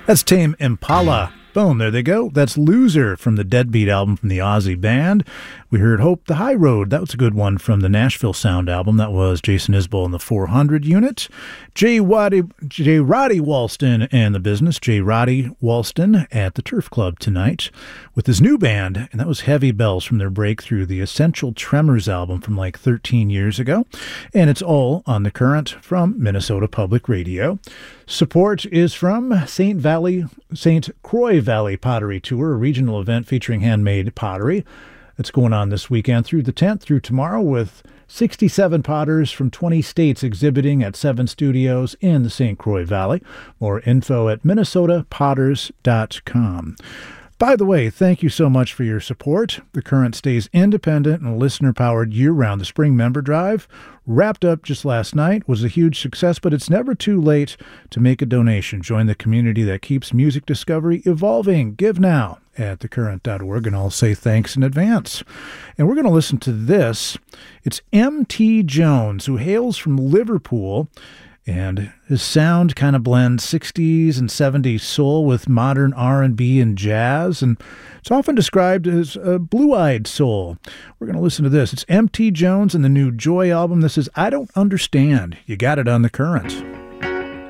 That's Tame Impala. Boom, there they go. That's Loser from the Deadbeat album from the Aussie band. We heard Hope the High Road. That was a good one from the Nashville Sound album. That was Jason Isbell and the 400 unit. J. Roddy Walston and the Business. J. Roddy Walston at the Turf Club tonight with his new band, and that was Heavy Bells from their breakthrough, the Essential Tremors album from like 13 years ago. And it's all on The Current from Minnesota Public Radio. Support is from St. Croix Valley Pottery Tour, a regional event featuring handmade pottery. That's going on this weekend through the 10th through tomorrow with 67 potters from 20 states exhibiting at 7 studios in the St. Croix Valley. More info at minnesotapotters.com. By the way, thank you so much for your support. The Current stays independent and listener-powered year-round. The Spring Member Drive, wrapped up just last night, was a huge success, but it's never too late to make a donation. Join the community that keeps music discovery evolving. Give now at thecurrent.org, and I'll say thanks in advance. And we're going to listen to this. It's M.T. Jones, who hails from Liverpool, and his sound kind of blends 60s and 70s soul with modern R&B and jazz, and it's often described as a blue-eyed soul. We're going to listen to this. It's M.T. Jones and the new Joy album. This is I Don't Understand. You got it on The Current.